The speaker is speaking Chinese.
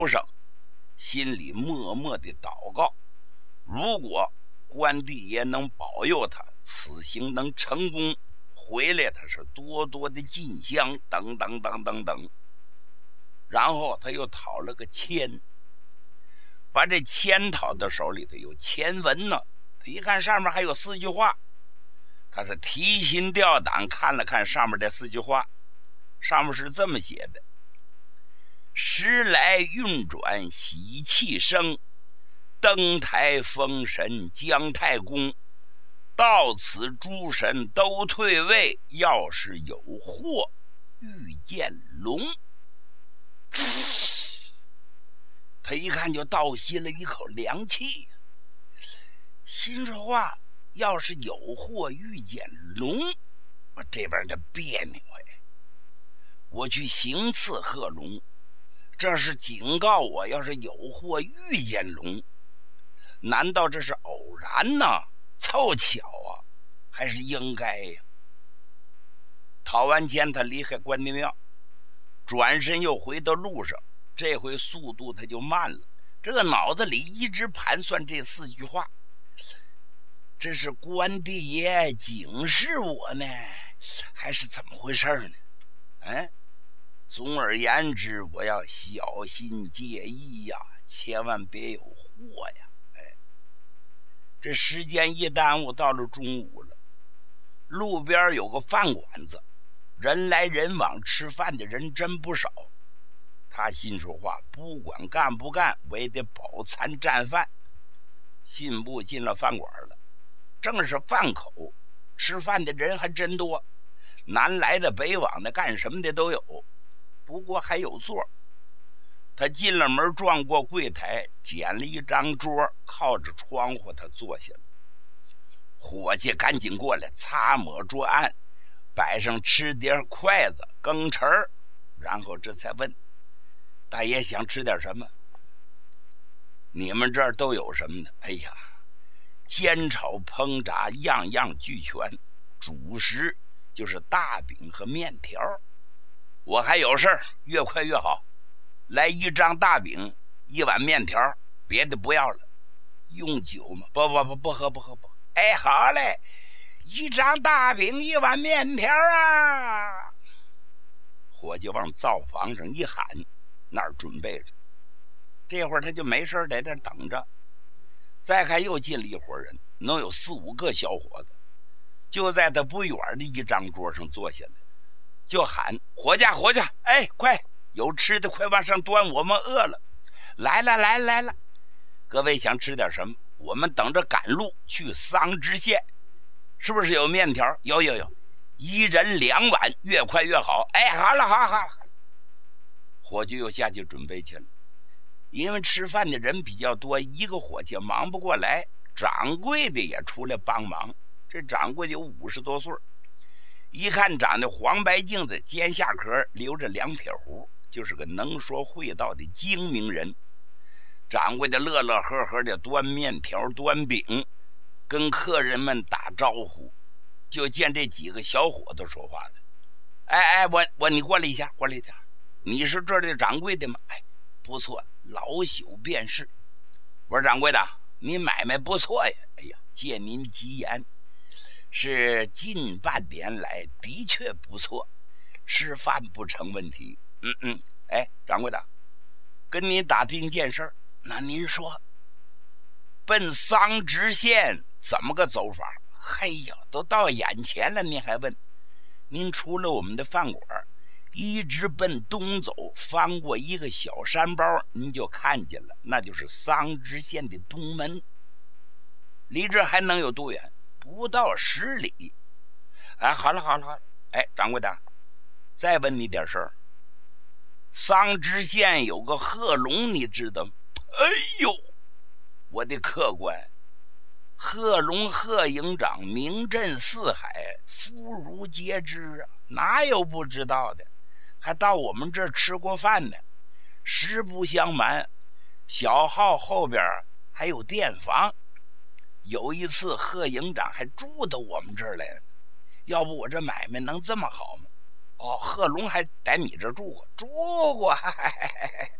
声，心里默默地祷告：如果关帝爷能保佑他此行能成功，回来他是多多的进香，等等等等等。然后他又讨了个签，把这签讨到手里头，有签文呢。他一看上面还有4句话，他是提心吊胆看了看上面这4句话，上面是这么写的：时来运转喜气生，登台封神姜太公，到此诸神都退位，要是有祸遇见龙。他一看就倒吸了一口凉气，心说话，要是有祸遇见龙，我这边的别扭哎。我去行刺贺龙，这是警告我，要是有祸遇见龙，难道这是偶然呢？凑巧啊，还是应该呀？讨完签，他离开关帝庙，转身又回到路上，这回速度他就慢了。这个脑子里一直盘算这4句话，这是关帝爷警示我呢，还是怎么回事呢？总而言之，我要小心介意呀，千万别有祸呀！这时间一耽误，到了中午了，路边有个饭馆子，人来人往，吃饭的人真不少。他心说话，不管干不干，我也得饱餐战饭。信步进了饭馆了，正是饭口，吃饭的人还真多，南来的北往的，干什么的都有，不过还有座。他进了门，转过柜台，捡了一张桌，靠着窗户他坐下了。伙计赶紧过来擦抹桌案，摆上吃碟筷子羹匙，然后这才问：大爷想吃点什么？你们这儿都有什么呢？哎呀，煎炒烹炸样样俱全，主食就是大饼和面条。我还有事儿，越快越好，来1张大饼，1碗面条，别的不要了。用酒吗？不喝。哎，好嘞，1张大饼，1碗面条啊！伙计往灶房上一喊，那儿准备着。这会儿他就没事在这等着。再看又进了一伙人，能有4、5个小伙子，就在他不远的一张桌上坐下来，就喊：伙计，哎，快，有吃的快往上端，我们饿了。来了，各位想吃点什么？我们等着赶路去桑植县，是不是有面条？有，1人2碗，越快越好。哎，好了。伙计又下去准备去了。因为吃饭的人比较多，一个伙计忙不过来，掌柜的也出来帮忙。这掌柜的有50多岁，一看长得黄白净的，尖下壳，留着2撇胡，就是个能说会道的精明人。掌柜的乐乐呵呵的端面条端饼，跟客人们打招呼。就见这几个小伙子说话了：哎，你过来一下，你是这儿的掌柜的吗？哎，不错，老朽便是。我说掌柜的，你买卖不错呀。哎呀，借您吉言，是近半年来的确不错，吃饭不成问题。哎，掌柜的，跟您打听件事儿。那您说，奔桑植县怎么个走法？嘿呀，都到眼前了，您还问？您出了我们的饭馆，一直奔东走，翻过一个小山包，您就看见了，那就是桑植县的东门。离这还能有多远？不到10里。哎，好了。哎，掌柜的，再问你点事儿。桑植县有个贺龙，你知道吗？哎呦，我的客官，贺龙贺营长名震四海，妇孺皆知啊，哪有不知道的？还到我们这儿吃过饭呢。实不相瞒，小号后边还有店房，有一次贺营长还住到我们这儿来了。要不我这买卖能这么好吗？哦，贺龙还在你这儿住过，